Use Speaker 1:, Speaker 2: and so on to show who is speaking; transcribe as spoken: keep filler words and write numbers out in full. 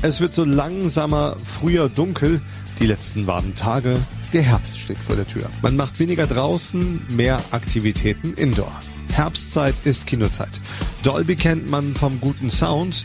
Speaker 1: Es wird so langsamer früher dunkel. Die letzten warmen Tage. Der Herbst steht vor der Tür. Man macht weniger draußen, mehr Aktivitäten indoor. Herbstzeit ist Kinozeit. Dolby kennt man vom guten Sound.